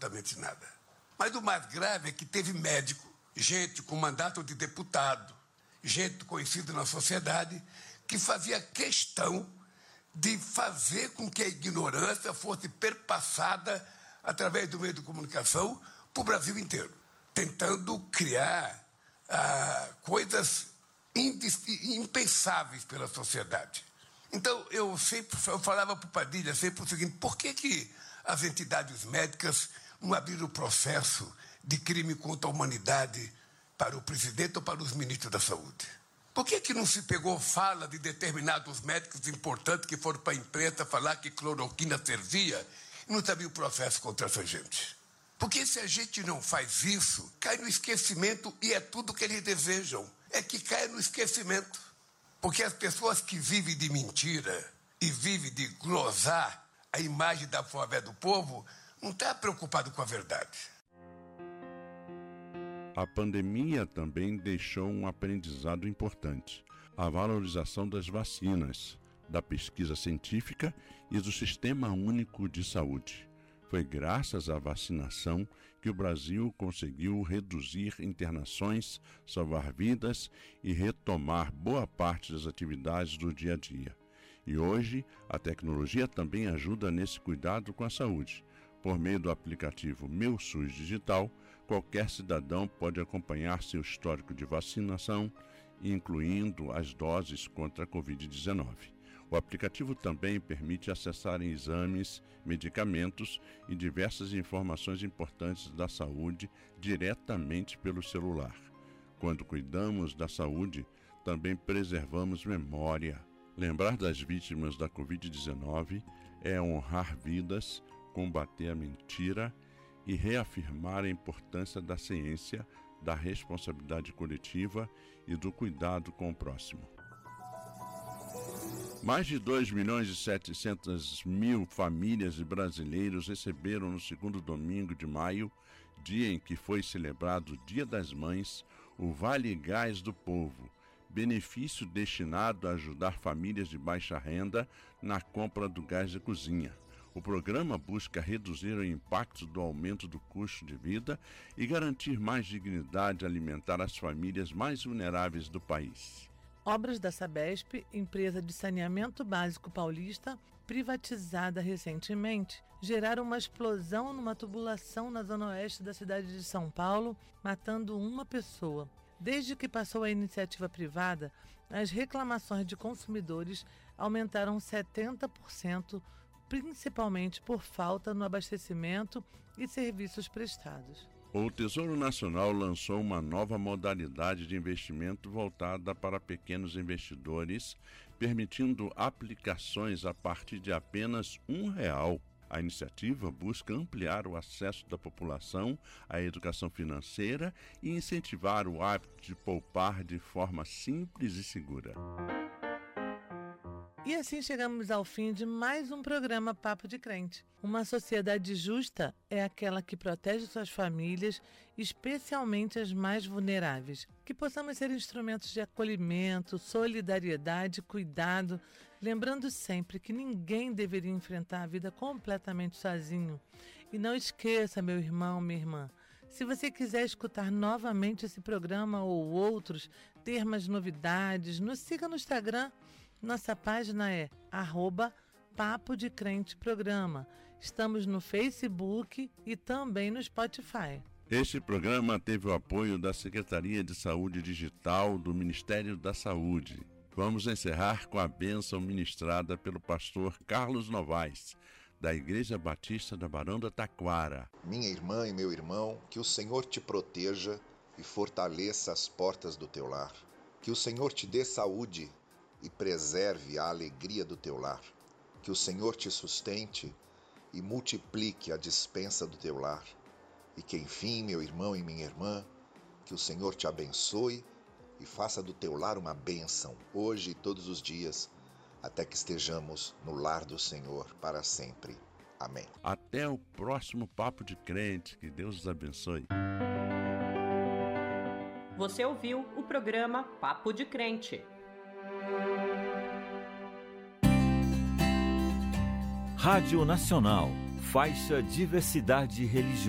absolutamente nada. Mas o mais grave é que teve médico, gente com mandato de deputado, gente conhecida na sociedade, que fazia questão de fazer com que a ignorância fosse perpassada através do meio de comunicação para o Brasil inteiro, tentando criar coisas impensáveis pela sociedade. Então, eu falava para o Padilha sempre o seguinte: por que as entidades médicas não abriram processo de crime contra a humanidade para o presidente ou para os ministros da saúde? Por que não se pegou fala de determinados médicos importantes que foram para a imprensa falar que cloroquina servia e não sabia o processo contra essa gente? Porque se a gente não faz isso, cai no esquecimento, e é tudo que eles desejam, é que caia no esquecimento. Porque as pessoas que vivem de mentira e vivem de glosar a imagem da fé do povo, não estão preocupadas com a verdade. A pandemia também deixou um aprendizado importante: a valorização das vacinas, da pesquisa científica e do Sistema Único de Saúde. Foi graças à vacinação que o Brasil conseguiu reduzir internações, salvar vidas e retomar boa parte das atividades do dia a dia. E hoje, a tecnologia também ajuda nesse cuidado com a saúde. Por meio do aplicativo Meu SUS Digital, qualquer cidadão pode acompanhar seu histórico de vacinação, incluindo as doses contra a Covid-19. O aplicativo também permite acessar exames, medicamentos e diversas informações importantes da saúde diretamente pelo celular. Quando cuidamos da saúde, também preservamos memória. Lembrar das vítimas da Covid-19 é honrar vidas, combater a mentira e reafirmar a importância da ciência, da responsabilidade coletiva e do cuidado com o próximo. Mais de 2.700.000 famílias e brasileiros receberam no segundo domingo de maio, dia em que foi celebrado o Dia das Mães, o Vale Gás do Povo, benefício destinado a ajudar famílias de baixa renda na compra do gás de cozinha. O programa busca reduzir o impacto do aumento do custo de vida e garantir mais dignidade alimentar às famílias mais vulneráveis do país. Obras da Sabesp, empresa de saneamento básico paulista, privatizada recentemente, geraram uma explosão numa tubulação na zona oeste da cidade de São Paulo, matando uma pessoa. Desde que passou a iniciativa privada, as reclamações de consumidores aumentaram 70%, principalmente por falta no abastecimento e serviços prestados. O Tesouro Nacional lançou uma nova modalidade de investimento voltada para pequenos investidores, permitindo aplicações a partir de apenas R$1. A iniciativa busca ampliar o acesso da população à educação financeira e incentivar o hábito de poupar de forma simples e segura. E assim chegamos ao fim de mais um programa Papo de Crente. Uma sociedade justa é aquela que protege suas famílias, especialmente as mais vulneráveis. Que possamos ser instrumentos de acolhimento, solidariedade, cuidado, lembrando sempre que ninguém deveria enfrentar a vida completamente sozinho. E não esqueça, meu irmão, minha irmã, se você quiser escutar novamente esse programa ou outros, ter mais novidades, nos siga no Instagram. Nossa página é @Papo de Crente Programa. Estamos no Facebook e também no Spotify. Este programa teve o apoio da Secretaria de Saúde Digital do Ministério da Saúde. Vamos encerrar com a bênção ministrada pelo pastor Carlos Novaes, da Igreja Batista da Barão da Taquara. Minha irmã e meu irmão, que o Senhor te proteja e fortaleça as portas do teu lar. Que o Senhor te dê saúde e preserve a alegria do teu lar. Que o Senhor te sustente e multiplique a despensa do teu lar. E que, enfim, meu irmão e minha irmã, que o Senhor te abençoe e faça do teu lar uma bênção, hoje e todos os dias, até que estejamos no lar do Senhor para sempre. Amém. Até o próximo Papo de Crente. Que Deus os abençoe. Você ouviu o programa Papo de Crente. Rádio Nacional, faixa Diversidade Religiosa.